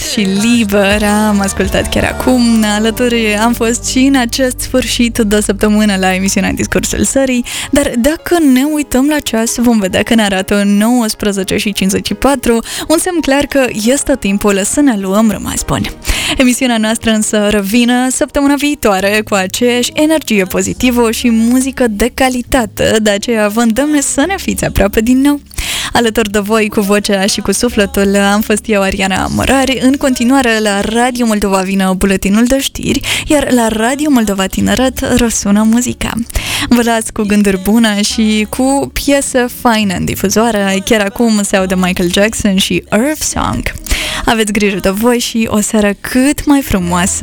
și liber am ascultat chiar acum. Alături am fost și în acest sfârșit de săptămână la emisiunea Discursul Sării, dar dacă ne uităm la ceas, vom vedea că ne arată 19:54, un semn clar că este timpul să ne luăm rămas buni. Emisiunea noastră însă revine săptămâna viitoare cu aceeași energie pozitivă și muzică de calitate, de aceea vă îndemn să ne fiți aproape din nou. Alături de voi, cu vocea și cu sufletul, am fost eu, Ariana Mărari. În continuare, la Radio Moldova vine buletinul de știri, iar la Radio Moldova Tineret răsună muzica. Vă las cu gânduri bune și cu piesă faină în difuzoare. Chiar acum se aude Michael Jackson și Earth Song. Aveți grijă de voi și o seară cât mai frumoasă.